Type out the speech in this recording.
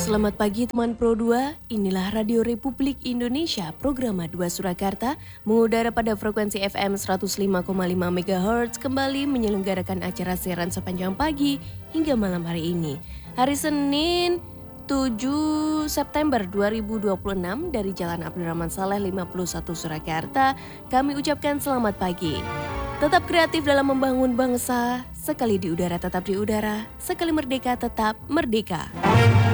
Selamat pagi teman Pro 2, inilah Radio Republik Indonesia, program 2 Surakarta, mengudara pada frekuensi FM 105,5 MHz, kembali menyelenggarakan acara siaran sepanjang pagi hingga malam hari ini. Hari Senin 7 September 2026 dari Jalan Abdurrahman Saleh 51 Surakarta, kami ucapkan selamat pagi. Tetap kreatif dalam membangun bangsa, sekali di udara tetap di udara, sekali merdeka tetap merdeka.